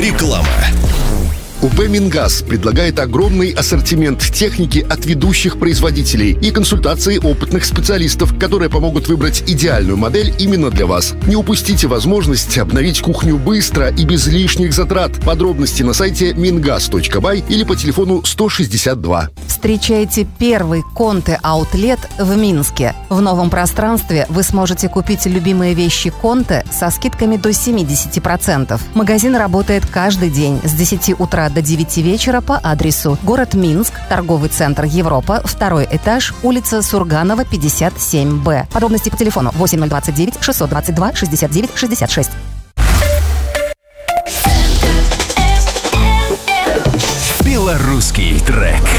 Реклама. УП «Мингаз» предлагает огромный ассортимент техники от ведущих производителей и консультации опытных специалистов, которые помогут выбрать идеальную модель именно для вас. Не упустите возможность обновить кухню быстро и без лишних затрат. Подробности на сайте mingaz.by или по телефону 162. Встречайте первый Конте Аутлет в Минске. В новом пространстве вы сможете купить любимые вещи Конте со скидками до 70%. Магазин работает каждый день с 10 утра до 9 вечера по адресу город Минск, торговый центр Европа, 2 этаж, улица Сурганова, 57Б. Подробности по телефону 8029 622 69 66. Белорусский трек.